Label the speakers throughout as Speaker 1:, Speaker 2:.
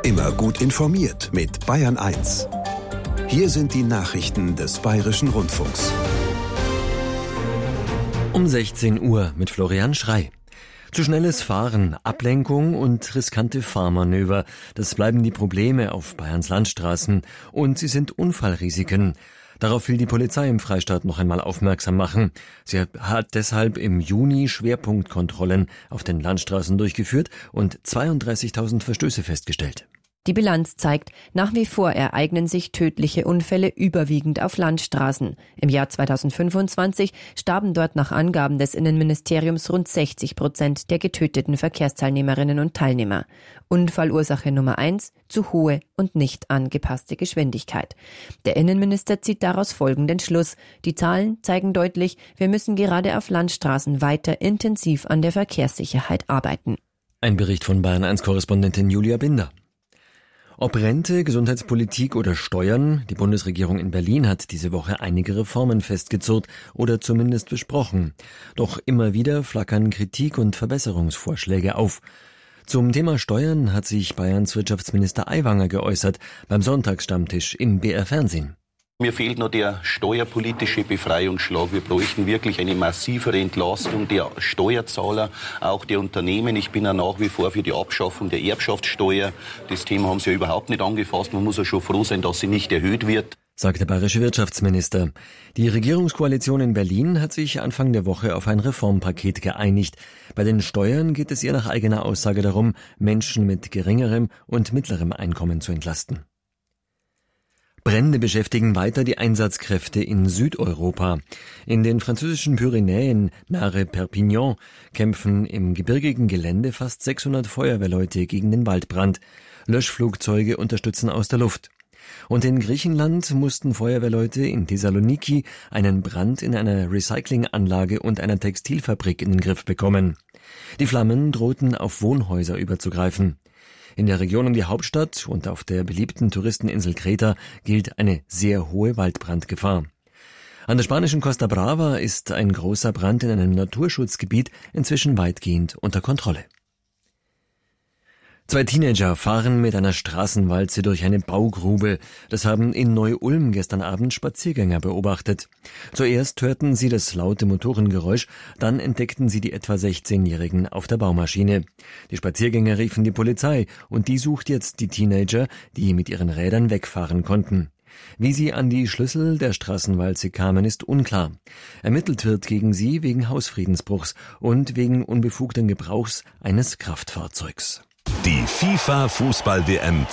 Speaker 1: Immer gut informiert mit Bayern 1. Hier sind die Nachrichten des Bayerischen Rundfunks.
Speaker 2: Um 16 Uhr mit Florian Schrey. Zu schnelles Fahren, Ablenkung und riskante Fahrmanöver, das bleiben die Probleme auf Bayerns Landstraßen. Und sie sind Unfallrisiken. Darauf will die Polizei im Freistaat noch einmal aufmerksam machen. Sie hat deshalb im Juni Schwerpunktkontrollen auf den Landstraßen durchgeführt und 32.000 Verstöße festgestellt.
Speaker 3: Die Bilanz zeigt, nach wie vor ereignen sich tödliche Unfälle überwiegend auf Landstraßen. Im Jahr 2025 starben dort nach Angaben des Innenministeriums rund 60% der getöteten Verkehrsteilnehmerinnen und Teilnehmer. Unfallursache Nummer 1, zu hohe und nicht angepasste Geschwindigkeit. Der Innenminister zieht daraus folgenden Schluss. Die Zahlen zeigen deutlich, wir müssen gerade auf Landstraßen weiter intensiv an der Verkehrssicherheit arbeiten.
Speaker 2: Ein Bericht von Bayern 1-Korrespondentin Julia Binder. Ob Rente, Gesundheitspolitik oder Steuern, die Bundesregierung in Berlin hat diese Woche einige Reformen festgezurrt oder zumindest besprochen. Doch immer wieder flackern Kritik und Verbesserungsvorschläge auf. Zum Thema Steuern hat sich Bayerns Wirtschaftsminister Aiwanger geäußert beim Sonntagsstammtisch im BR Fernsehen.
Speaker 4: Mir fehlt noch der steuerpolitische Befreiungsschlag. Wir bräuchten wirklich eine massivere Entlastung der Steuerzahler, auch der Unternehmen. Ich bin ja nach wie vor für die Abschaffung der Erbschaftssteuer. Das Thema haben Sie ja überhaupt nicht angefasst. Man muss ja schon froh sein, dass sie nicht erhöht wird,
Speaker 2: sagt der bayerische Wirtschaftsminister. Die Regierungskoalition in Berlin hat sich Anfang der Woche auf ein Reformpaket geeinigt. Bei den Steuern geht es ihr nach eigener Aussage darum, Menschen mit geringerem und mittlerem Einkommen zu entlasten. Brände beschäftigen weiter die Einsatzkräfte in Südeuropa. In den französischen Pyrenäen nahe Perpignan kämpfen im gebirgigen Gelände fast 600 Feuerwehrleute gegen den Waldbrand. Löschflugzeuge unterstützen aus der Luft. Und in Griechenland mussten Feuerwehrleute in Thessaloniki einen Brand in einer Recyclinganlage und einer Textilfabrik in den Griff bekommen. Die Flammen drohten auf Wohnhäuser überzugreifen. In der Region um die Hauptstadt und auf der beliebten Touristeninsel Kreta gilt eine sehr hohe Waldbrandgefahr. An der spanischen Costa Brava ist ein großer Brand in einem Naturschutzgebiet inzwischen weitgehend unter Kontrolle. 2 Teenager fahren mit einer Straßenwalze durch eine Baugrube. Das haben in Neu-Ulm gestern Abend Spaziergänger beobachtet. Zuerst hörten sie das laute Motorengeräusch, dann entdeckten sie die etwa 16-Jährigen auf der Baumaschine. Die Spaziergänger riefen die Polizei und die sucht jetzt die Teenager, die mit ihren Rädern wegfahren konnten. Wie sie an die Schlüssel der Straßenwalze kamen, ist unklar. Ermittelt wird gegen sie wegen Hausfriedensbruchs und wegen unbefugten Gebrauchs eines Kraftfahrzeugs.
Speaker 1: Die FIFA-Fußball-WM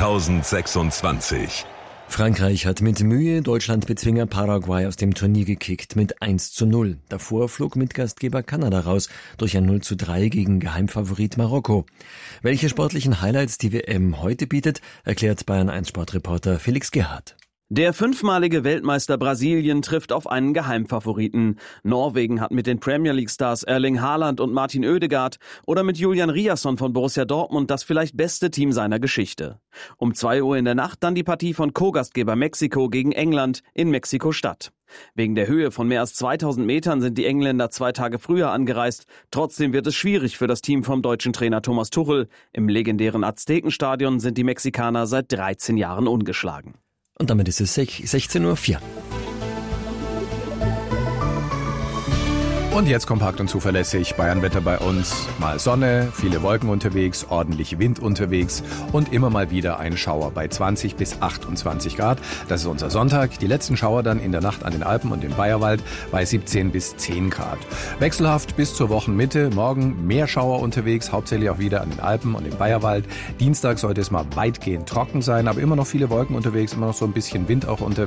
Speaker 1: 2026.
Speaker 2: Frankreich hat mit Mühe Deutschlandbezwinger Paraguay aus dem Turnier gekickt mit 1:0. Davor flog Mitgastgeber Kanada raus durch ein 0:3 gegen Geheimfavorit Marokko. Welche sportlichen Highlights die WM heute bietet, erklärt Bayern 1 Sportreporter Felix Gerhardt.
Speaker 5: Der 5-malige Weltmeister Brasilien trifft auf einen Geheimfavoriten. Norwegen hat mit den Premier League-Stars Erling Haaland und Martin Oedegaard oder mit Julian Riasson von Borussia Dortmund das vielleicht beste Team seiner Geschichte. Um 2 Uhr in der Nacht dann die Partie von Co-Gastgeber Mexiko gegen England in Mexiko-Stadt. Wegen der Höhe von mehr als 2000 Metern sind die Engländer 2 Tage früher angereist. Trotzdem wird es schwierig für das Team vom deutschen Trainer Thomas Tuchel. Im legendären Aztekenstadion sind die Mexikaner seit 13 Jahren ungeschlagen.
Speaker 2: Und damit ist es 16:04 Uhr.
Speaker 6: Und jetzt kompakt und zuverlässig Bayernwetter bei uns. Mal Sonne, viele Wolken unterwegs, ordentlich Wind unterwegs und immer mal wieder ein Schauer bei 20 bis 28 Grad. Das ist unser Sonntag. Die letzten Schauer dann in der Nacht an den Alpen und im Bayerwald bei 17 bis 10 Grad. Wechselhaft bis zur Wochenmitte. Morgen mehr Schauer unterwegs, hauptsächlich auch wieder an den Alpen und im Bayerwald. Dienstag sollte es mal weitgehend trocken sein, aber immer noch viele Wolken unterwegs, immer noch so ein bisschen Wind auch unterwegs.